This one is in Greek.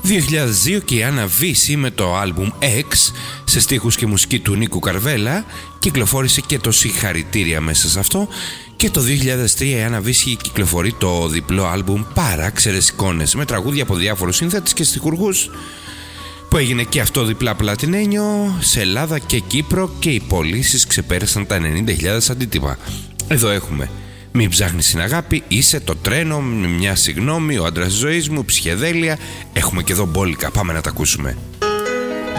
2002 και η Άννα Βύση με το άλμπουμ X σε στίχους και μουσική του Νίκου Καρβέλα κυκλοφόρησε και το Συγχαρητήρια μέσα σε αυτό. Και το 2003 η Άννα Βύση κυκλοφορεί το διπλό άλμπουμ Παράξερες Εικόνες με τραγούδια από διάφορους σύνθετες και στιχουργούς, που έγινε και αυτό διπλά πλατινένιο σε Ελλάδα και Κύπρο, και οι πωλήσεις ξεπέρασαν τα 90.000 αντίτυπα. Εδώ έχουμε Μην ψάχνεις την αγάπη, Είσαι, Το τρένο, Μια συγγνώμη, Ο άντρας της ζωής μου, Ψυχεδέλεια. Έχουμε και εδώ μπόλικα, πάμε να τα ακούσουμε.